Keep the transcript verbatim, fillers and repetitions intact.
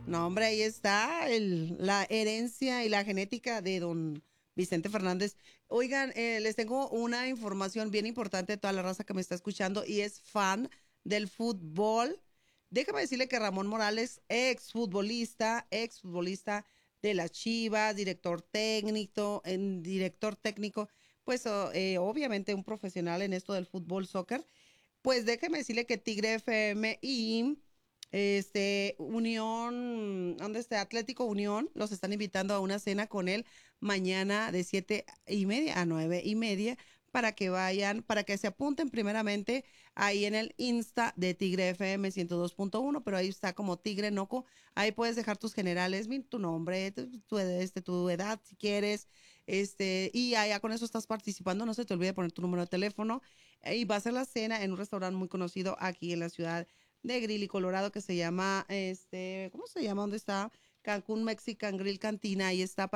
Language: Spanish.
No, hombre, ahí está el, la herencia y la genética de don Vicente Fernández. Oigan, eh, les tengo una información bien importante de toda la raza que me está escuchando y es fan del fútbol. Déjame decirle que Ramón Morales, exfutbolista, exfutbolista de las Chivas, director técnico, en director técnico, pues oh, eh, obviamente un profesional en esto del fútbol, soccer. Pues déjeme decirle que Tigre F M y este Unión, ¿dónde está? Atlético Unión, los están invitando a una cena con él mañana de siete y media a nueve y media para que vayan, para que se apunten primeramente ahí en el Insta de Tigre F M ciento dos punto uno, pero ahí está como Tigre Noco. Ahí puedes dejar tus generales, mi- tu nombre, tu, tu, este, tu edad si quieres, este, y allá con eso estás participando. No se te olvide poner tu número de teléfono y va a ser la cena en un restaurante muy conocido aquí en la ciudad de Greeley, Colorado, que se llama, este, ¿cómo se llama? ¿Dónde está? Cancún Mexican Grill Cantina. Ahí está